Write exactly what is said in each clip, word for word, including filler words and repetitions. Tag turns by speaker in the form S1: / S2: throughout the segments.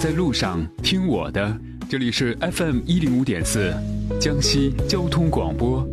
S1: 在路上听我的，这里是 F M 一零五点四，江西交通广播。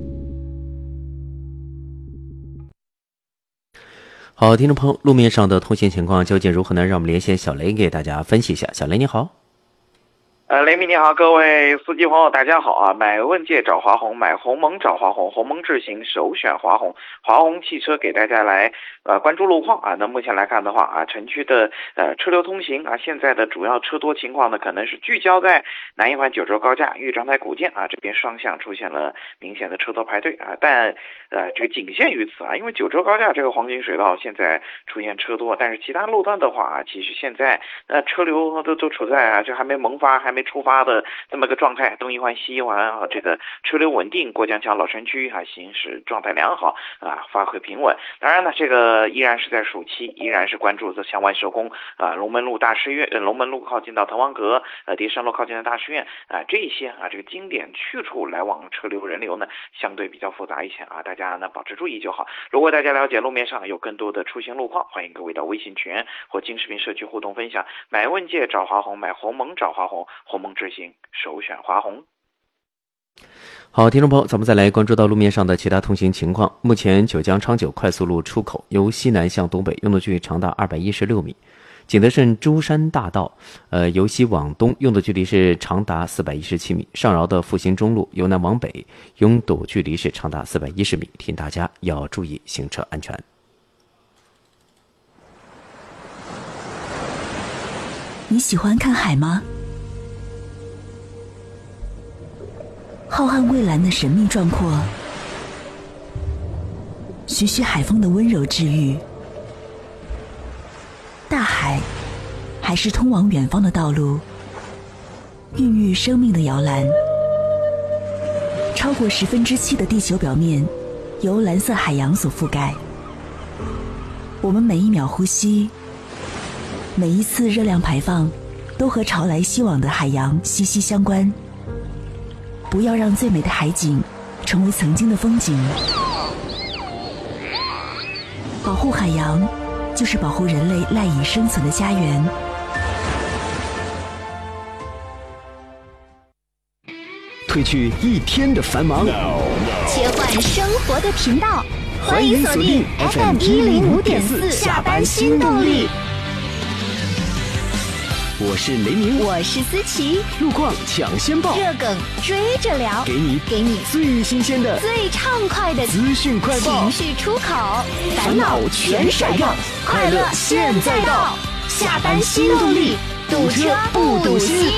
S2: 好，听众朋友，路面上的通行情况究竟如何呢？让我们连线小雷给大家分析一下。小雷你好。
S3: 呃，雷米你好，各位司机朋友大家好啊！买问界找华虹，买鸿蒙找华虹，鸿蒙智行首选华虹。华虹汽车给大家来呃关注路况啊。那目前来看的话啊，城区的呃车流通行啊，现在的主要车多情况呢，可能是聚焦在南一环九州高架豫章台古建啊这边双向出现了明显的车多排队啊，但呃这个仅限于此啊，因为九州高架这个黄金水道现在出现车多，但是其他路段的话啊，其实现在呃车流都都处在啊就还没萌发还没出发的这么个状态，东一环西一环啊，这个车流稳定，过江桥老城区啊行驶状态良好啊，发挥平稳。当然呢，这个依然是在暑期，依然是关注这向外施工啊，龙门路大师院，呃，龙门路靠近到滕王阁，呃，叠山路靠近的大师院啊，这些啊这个经典去处来往车流人流呢，相对比较复杂一些啊，大家呢保持注意就好。如果大家了解路面上有更多的出行路况，欢迎各位到微信群或金视频社区互动分享。买问界找华虹，买鸿蒙找华虹，鸿蒙智行首选华虹。
S2: 好，听众朋友，咱们再来关注到路面上的其他通行情况。目前九江昌九快速路出口由西南向东北用的距离长达二百一十六米，景德镇珠山大道呃由西往东用的距离是长达四百一十七米，上饶的复兴中路由南往北拥堵距离是长达四百一十米，提醒大家要注意行车安全。
S4: 你喜欢看海吗？浩瀚蔚蓝的神秘壮阔，徐徐海风的温柔治愈。大海还是通往远方的道路，孕育生命的摇篮。超过十分之七的地球表面由蓝色海洋所覆盖。我们每一秒呼吸，每一次热量排放，都和潮来袭往的海洋息息相关。不要让最美的海景成为曾经的风景。保护海洋，就是保护人类赖以生存的家园。
S5: 褪去一天的繁忙，
S6: 切换生活的频道，欢迎锁定 F M 一零五点四下班新动力。
S5: 我是雷鸣，
S6: 我是思琪，
S5: 路况抢先报，
S6: 热梗追着聊，
S5: 给你
S6: 给你
S5: 最新鲜的、
S6: 最畅快的
S5: 资讯快报，
S6: 情绪出口，烦恼全甩掉，快乐现在到，下班新动力，堵车不堵心。